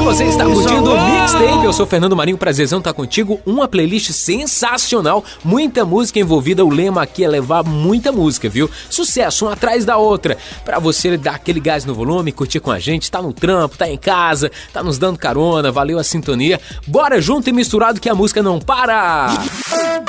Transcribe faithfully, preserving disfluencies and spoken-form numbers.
Você está curtindo o Mixtape. Eu sou Fernando Marinho, prazerzão tá contigo. Uma playlist sensacional, muita música envolvida. O lema aqui é levar muita música, viu? Sucesso, uma atrás da outra. Pra você dar aquele gás no volume, curtir com a gente. Tá no trampo, tá em casa, tá nos dando carona. Valeu a sintonia. Bora junto e misturado que a música não para.